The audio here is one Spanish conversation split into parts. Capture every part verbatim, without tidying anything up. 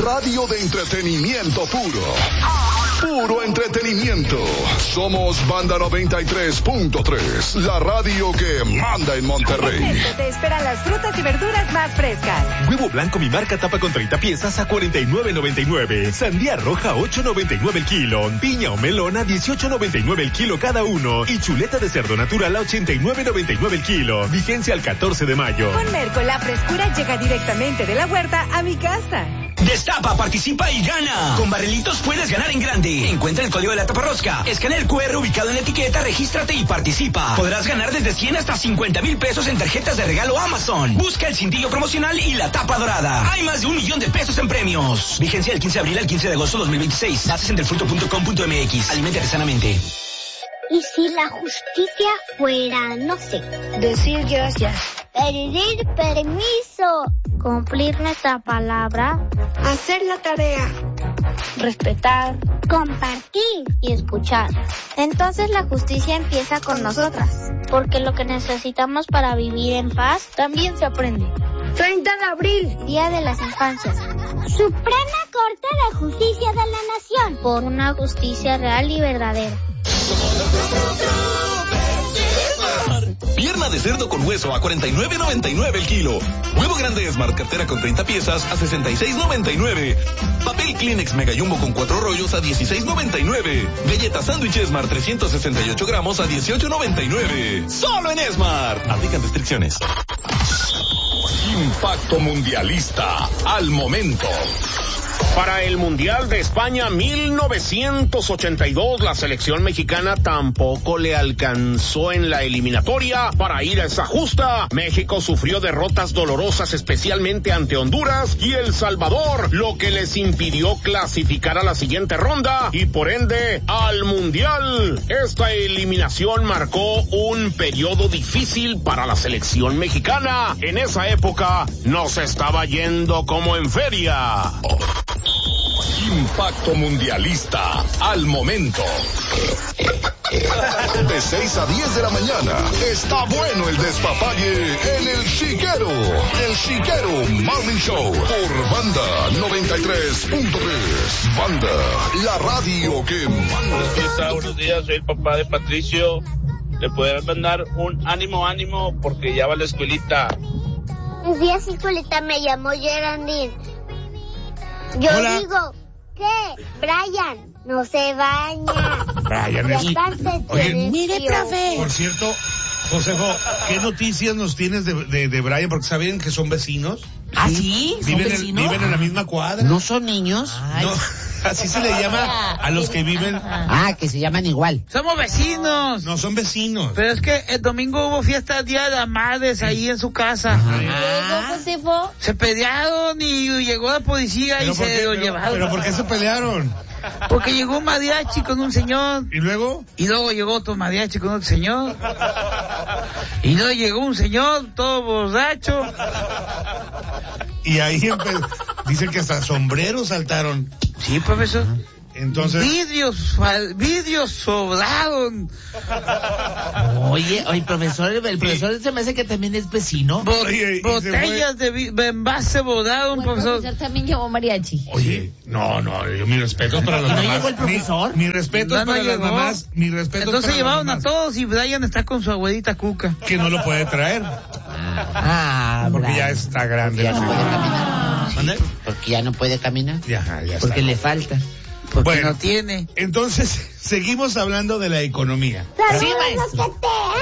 radio de entretenimiento puro. Puro entretenimiento. Somos Banda noventa y tres punto tres, la radio que manda en Monterrey. Te esperan las frutas y verduras más frescas. Huevo blanco mi marca tapa con treinta piezas a cuarenta y nueve noventa y nueve. Sandía roja ocho noventa y nueve el kilo. Piña o melón a dieciocho noventa y nueve el kilo cada uno. Y chuleta de cerdo natural a ochenta y nueve noventa y nueve el kilo. Vigencia al catorce de mayo. Con Merco la frescura llega directamente de la huerta a mi casa. Destapa, participa y gana. Con Barrilitos puedes ganar en grande. Encuentra el código de la taparrosca. Escanea el cu erre ubicado en la etiqueta, regístrate y participa. Podrás ganar desde cien hasta cincuenta mil pesos en tarjetas de regalo Amazon. Busca el cintillo promocional y la tapa dorada. Hay más de un millón de pesos en premios. Vigencia del quince de abril al quince de agosto de dos mil veintiséis. Bases en delfruto punto com punto eme equis. Aliméntate sanamente. ¿Y si la justicia fuera, no sé, decir gracias, pedir permiso, cumplir nuestra palabra, hacer la tarea, respetar, compartir y escuchar? Entonces la justicia empieza con nosotras, porque lo que necesitamos para vivir en paz también se aprende. treinta de abril, Día de las Infancias. Suprema Corte de Justicia de la Nación. Por una justicia real y verdadera. Pierna de cerdo con hueso a cuarenta y nueve noventa y nueve el kilo. Huevo grande Smart cartera con treinta piezas a sesenta y seis noventa y nueve. Papel Kleenex Mega Jumbo con cuatro rollos a dieciséis noventa y nueve. Galleta sándwich Smart trescientos sesenta y ocho gramos a dieciocho noventa y nueve. Solo en Smart. Aplican restricciones. Impacto mundialista al momento. Para el Mundial de España mil novecientos ochenta y dos, la selección mexicana tampoco le alcanzó en la eliminatoria para ir a esa justa. México sufrió derrotas dolorosas, especialmente ante Honduras y El Salvador, lo que les impidió clasificar a la siguiente ronda y por ende al Mundial. Esta eliminación marcó un periodo difícil para la selección mexicana. En esa época nos estaba yendo como en feria. Impacto mundialista al momento. De seis a diez de la mañana está bueno el despapalle en El Chiquero. El Chiquero Morning Show por Banda noventa y tres punto tres. Banda, la radio que manda. Buenos días, soy el papá de Patricio. Le podrás mandar un ánimo, ánimo, porque ya va a la escuelita. Buenos días, escuelita, me llamo Geraldine. Yo Hola. digo que Brian no se baña. Brian es... Y aparte Oye, tiene mire, frío. profe. Por cierto, Josefo, ¿qué noticias nos tienes de, de, de Brian? Porque saben que son vecinos. ¿Ah, sí? ¿Son Viven, en, vecinos? viven en la misma cuadra. ¿No son niños? No, así se le llama a los que viven. Ah, que se llaman igual. Somos vecinos. No, son vecinos. Pero es que el domingo hubo fiesta Día de las Madres ahí en su casa. Ah. Se pelearon y llegó la policía ¿Pero y por se qué? lo Pero- llevaron. ¿Pero por qué se pelearon? Porque llegó un mariachi con un señor. ¿Y luego? Y luego llegó otro mariachi con otro señor. Y luego llegó un señor todo borracho. Y ahí empe- dicen que hasta sombreros saltaron. Sí, profesor. Entonces... Vidrios, fal- vidrios sobraron. Oye, oye, profesor, el profesor se me hace que también es vecino. Bo- Oye, y se botellas de, vi- de envase volaron, profesor. también llamó mariachi. Oye, no, no, yo mis respetos para las ¿No mamás. llegó el profesor? Mi, mi respeto No, no para llegó. las mamás. Mi respeto Entonces para llevaron las a mamás todos y Brian está con su abuelita Cuca. que no lo puede traer. Ah, Porque bravo. ya está grande. Ya la no puede señora. caminar. ¿Mande? Porque ya no puede caminar. Ya, ya está. Porque le falta. Porque Bueno. no tiene. Entonces, seguimos hablando de la economía. Sí, maestro.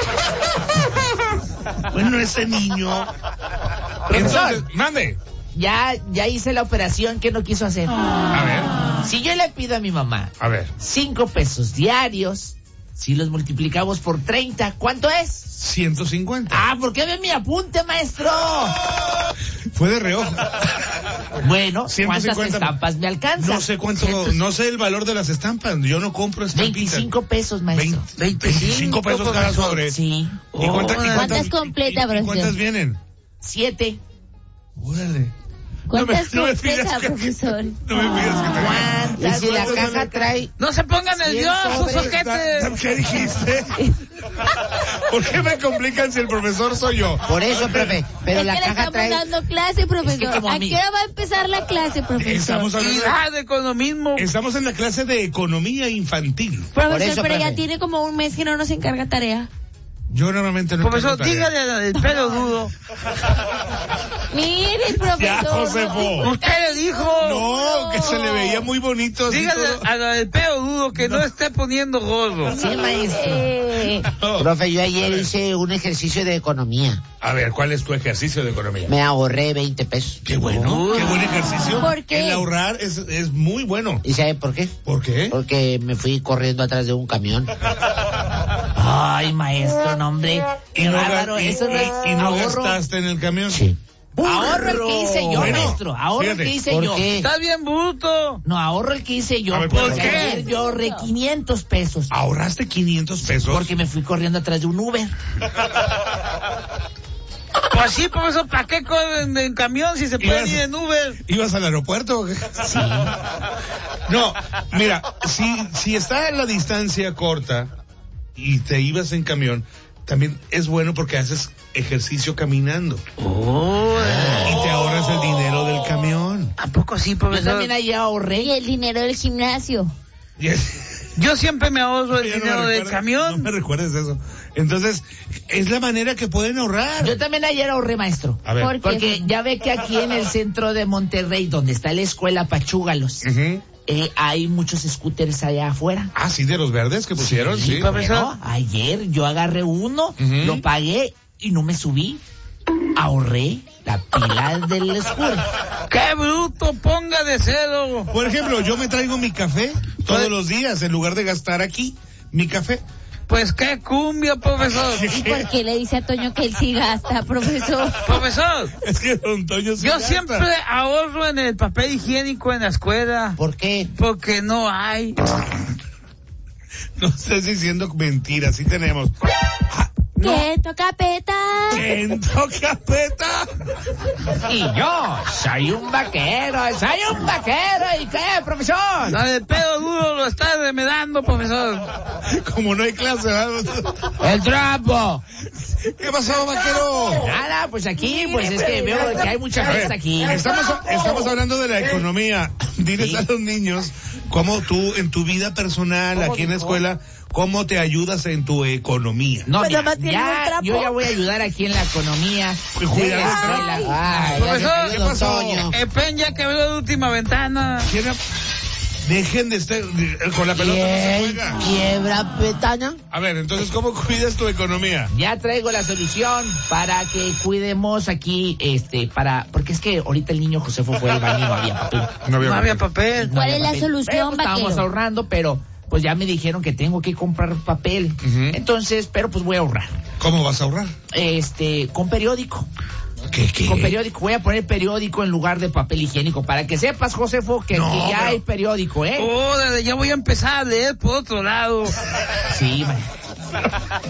Bueno, ese niño. Entonces, mande. Ya, ya hice la operación que no quiso hacer. A ver, Si yo le pido a mi mamá a ver. cinco pesos diarios, si los multiplicamos por treinta, ¿cuánto es? ciento cincuenta. Ah, ¿por qué ve mi apunte, maestro? Fue de reojo. Bueno, ¿cuántas ciento cincuenta. estampas me alcanzan? No sé cuánto, no sé el valor de las estampas. Yo no compro estampitas. veinticinco pesos, maestro. Veinte- veinticinco pesos cada sobre. Sí. ¿Y, cuánta- y Órale. cuántas, ¿Cuántas completa, y- y profesor? cuántas vienen? Siete. Órale. ¿Cuántas no me, no me completa, pidas que- profesor? No me pidas que te ¿Cuántas? Y si la ¿Cuántas caja son? trae... No se pongan nerviosos, sobres. ojete. ¿Qué dijiste? ¿Por qué me complican si el profesor soy yo? Por eso, profe. Pero es la que le caja estamos trae... dando clase, profesor. Es que como ¿A mí- qué hora va a empezar la clase, profesor? Estamos hablando de- Ah, de economismo. Estamos en la clase de economía infantil. Profesor, Por eso, pero ya profe. tiene como un mes que no nos encarga tarea. Yo normalmente no Profesor, tengo tarea. dígale a la del pelo duro. Mire, profesor. Ya, Josefo. Usted le dijo. No, que se le veía muy bonito. así Dígale todo. a la del pelo duro que no, esté poniendo gordo. Sí, maestro. Eh, No. Profe, yo ayer hice un ejercicio de economía. A ver, ¿cuál es tu ejercicio de economía? Me ahorré veinte pesos. Qué bueno, qué buen ejercicio. ¿Por qué? El ahorrar es, es muy bueno. ¿Y sabe por qué? ¿Por qué? Porque me fui corriendo atrás de un camión. Ay, maestro, no, hombre. Y Qué no, bárbaro, ga- y- eso no es y- y no ahorro. gastaste en el camión. Sí. Ahorro el que hice yo, Bueno, maestro. Ahorro fíjate, el que hice ¿por yo. qué? Está bien bruto. No, ahorro el que hice yo. A ver, porque ¿por qué? ayer yo ahorré quinientos pesos. ¿Ahorraste quinientos pesos? Porque me fui corriendo atrás de un Uber. Pues sí, profesor, ¿para qué corren en camión si se pueden Ibas- ir en Uber? ¿Ibas al aeropuerto? o qué? Sí. No, mira, si, si está la distancia corta y te ibas en camión, también es bueno porque haces ejercicio caminando. Oh, Y te ahorras el dinero del camión. ¿a poco sí, Yo profesor? también ahí y ahorré. el dinero del gimnasio. Y es- Yo siempre me ahorro el Ya no me dinero del recuerdes- camión. No me recuerdes eso. Entonces, es la manera que pueden ahorrar. Yo también ayer ahorré, maestro. A ver. ¿Por qué? Porque ya ve que aquí en el centro de Monterrey, donde está la escuela Pachúgalos, Ujú. eh, hay muchos scooters allá afuera. Ah, sí, de los verdes que pusieron, sí. profesor. Bueno, ayer yo agarré uno, Ujú. lo pagué y no me subí. Ahorré la pila del scooter. ¡Qué bruto! Ponga de cero. Por ejemplo, yo me traigo mi café todos los días en lugar de gastar aquí mi café. Pues qué cumbia, profesor. ¿Y por qué le dice a Toño que él sí gasta, profesor? Profesor, Es que don Toño sí yo gasta. siempre ahorro en el papel higiénico en la escuela. ¿Por qué? Porque no hay. No estés diciendo mentiras, sí tenemos. ¿Qué toca peta? ¿En Tocapeta? Y yo soy un vaquero, soy un vaquero. ¿Y qué, profesor? La del pelo duro lo está remedando, profesor. Como no hay clase, ¿verdad? El trapo. ¿Qué pasó, vaquero? Nada, pues aquí, pues es que veo que hay mucha A ver, fiesta aquí. Estamos, estamos hablando de la economía. Diles Sí. a los niños cómo tú, en tu vida personal, aquí en la escuela, cómo te ayudas en tu economía. No, Pues mira, nomás tiene un ya, trapo. yo ya voy a ayudar aquí en la economía. Pues cuidado, de la escuela. Ay, ya se Profesor, cayó ¿qué don pasó? Toño. El pen ya quebró la última ventana. ¿Quién ha- Dejen de estar con la pelota, no se ¿Quién juega. quiebra petaña? A ver, entonces, ¿cómo cuidas tu economía? Ya traigo la solución para que cuidemos aquí, este, para, porque es que ahorita el niño Josefo fue al baño y no había papel. No No había papel. No ¿Cuál había es la papel. solución, Pero, pues, estábamos vaquero? ahorrando, pero pues ya me dijeron que tengo que comprar papel. Ujú. Entonces, pero pues voy a ahorrar. ¿Cómo vas a ahorrar? Este, con periódico. ¿Qué, qué? Con periódico. Voy a poner periódico en lugar de papel higiénico. Para que sepas, Josefo, que, No, que ya pero- hay periódico, ¿eh? Órale, ya voy a empezar a leer por otro lado. Sí, man.